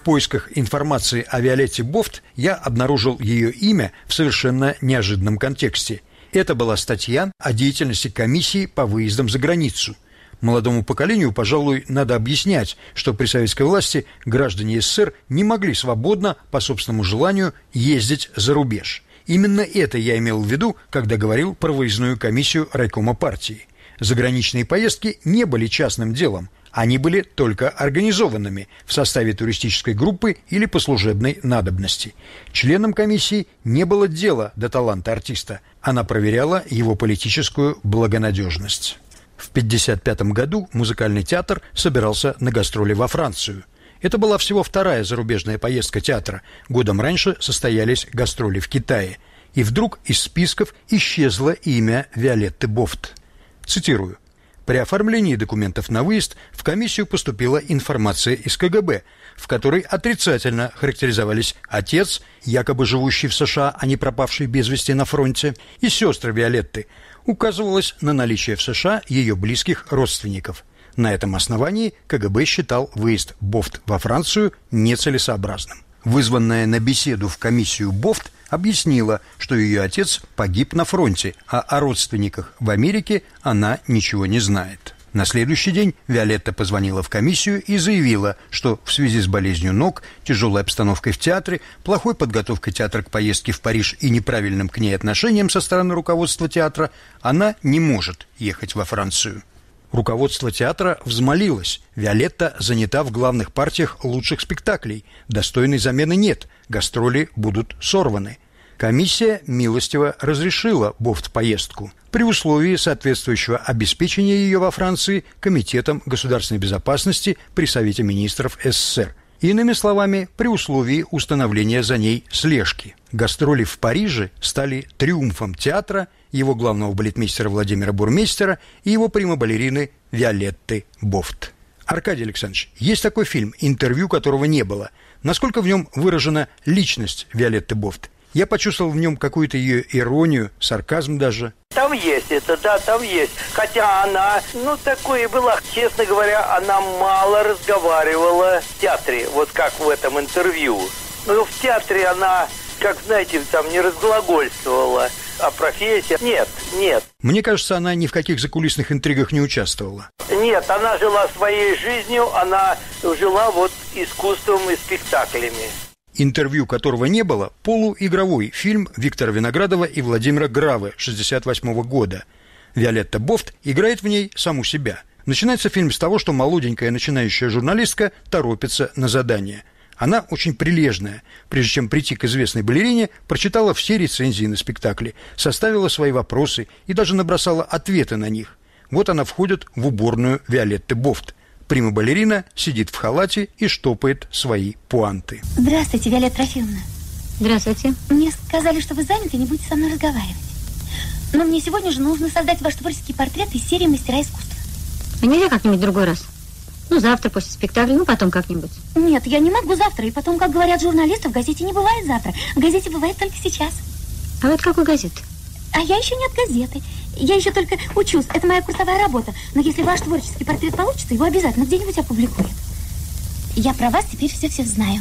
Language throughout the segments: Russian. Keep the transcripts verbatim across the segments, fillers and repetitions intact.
поисках информации о Виолетте Бофт я обнаружил ее имя в совершенно неожиданном контексте. Это была статья о деятельности комиссии по выездам за границу. Молодому поколению, пожалуй, надо объяснять, что при советской власти граждане СССР не могли свободно, по собственному желанию, ездить за рубеж. Именно это я имел в виду, когда говорил про выездную комиссию райкома партии. Заграничные поездки не были частным делом, они были только организованными в составе туристической группы или по служебной надобности. Членам комиссии не было дела до таланта артиста, она проверяла его политическую благонадежность. В тысяча девятьсот пятьдесят пятом году музыкальный театр собирался на гастроли во Францию. Это была всего вторая зарубежная поездка театра. Годом раньше состоялись гастроли в Китае. И вдруг из списков исчезло имя Виолетты Бофт. Цитирую. При оформлении документов на выезд в комиссию поступила информация из ка гэ бэ, в которой отрицательно характеризовались отец, якобы живущий в США, а не пропавший без вести на фронте, и сестры Виолетты. Указывалось на наличие в США ее близких родственников. На этом основании ка гэ бэ считал выезд Бофт во Францию нецелесообразным. Вызванная на беседу в комиссию Бофт объяснила, что ее отец погиб на фронте, а о родственниках в Америке она ничего не знает. На следующий день Виолетта позвонила в комиссию и заявила, что в связи с болезнью ног, тяжелой обстановкой в театре, плохой подготовкой театра к поездке в Париж и неправильным к ней отношением со стороны руководства театра она не может ехать во Францию. Руководство театра взмолилось. Виолетта занята в главных партиях лучших спектаклей. Достойной замены нет. Гастроли будут сорваны. Комиссия милостиво разрешила Бофт поездку при условии соответствующего обеспечения ее во Франции Комитетом государственной безопасности при Совете министров эс эс эс эр. Иными словами, при условии установления за ней слежки. Гастроли в Париже стали триумфом театра, его главного балетмейстера Владимира Бурмейстера и его прима-балерины Виолетты Бофт. Аркадий Александрович, есть такой фильм, интервью которого не было. Насколько в нем выражена личность Виолетты Бофт? Я почувствовал в нем какую-то ее иронию, сарказм даже. Там есть это, да, там есть. Хотя она, ну, такое была, честно говоря, она мало разговаривала в театре, вот как в этом интервью. Но в театре она, как знаете, там не разглагольствовала о профессии. Нет, нет. Мне кажется, она ни в каких закулисных интригах не участвовала. Нет, она жила своей жизнью, она жила вот искусством и спектаклями. Интервью которого не было, полуигровой фильм Виктора Виноградова и Владимира Гравы шестьдесят восьмого года. Виолетта Бофт играет в ней саму себя. Начинается фильм с того, что молоденькая начинающая журналистка торопится на задание. Она очень прилежная. Прежде чем прийти к известной балерине, прочитала все рецензии на спектакли, составила свои вопросы и даже набросала ответы на них. Вот она входит в уборную Виолетты Бофт. Прима-балерина сидит в халате и штопает свои пуанты. Здравствуйте, Виолетта Трофимовна. Здравствуйте. Мне сказали, что вы заняты и не будете со мной разговаривать. Но мне сегодня же нужно создать ваш творческий портрет из серии «Мастера искусства». А нельзя как-нибудь в другой раз? Ну, завтра после спектакля, ну, потом как-нибудь. Нет, я не могу завтра. И потом, как говорят журналисты, в газете не бывает завтра. В газете бывает только сейчас. А вы от какой газеты? А я еще не от газеты. Я еще только учусь. Это моя курсовая работа. Но если ваш творческий портрет получится, его обязательно где-нибудь опубликуют. Я про вас теперь все-все знаю.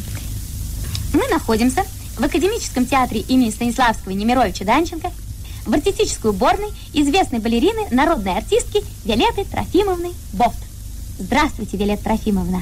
Мы находимся в Академическом театре имени Станиславского и Немировича Данченко, в артистической уборной известной балерины, народной артистки Виолетты Трофимовны Бофт. Здравствуйте, Виолетта Трофимовна.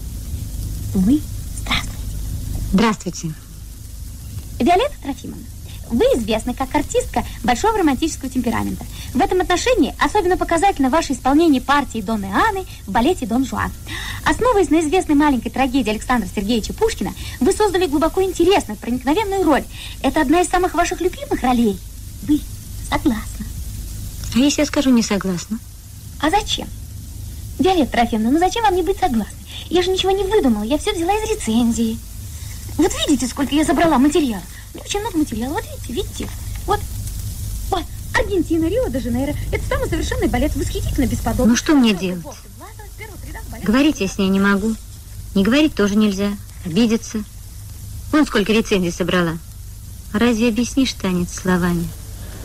Вы здравствуйте. Здравствуйте. Виолетта Трофимовна, вы известны как артистка большого романтического темперамента. В этом отношении особенно показательно ваше исполнение партии Донны Анны в балете «Дон Жуан». Основываясь на известной маленькой трагедии Александра Сергеевича Пушкина, вы создали глубоко интересную, проникновенную роль. Это одна из самых ваших любимых ролей. Вы согласны? А если я скажу не согласна? А зачем? Виолетта Трофимовна, ну зачем вам не быть согласной? Я же ничего не выдумала, я все взяла из рецензии. Вот видите, сколько я забрала материала? Очень много материала. Вот видите, видите? Вот, вот, Аргентина, Рио-де-Жанейро. Это самый совершенный балет, восхитительно бесподобный. Ну что мне делать? Говорить я с ней не могу. Не говорить тоже нельзя. Обидеться. Вон сколько рецензий собрала. Разве объяснишь танец словами?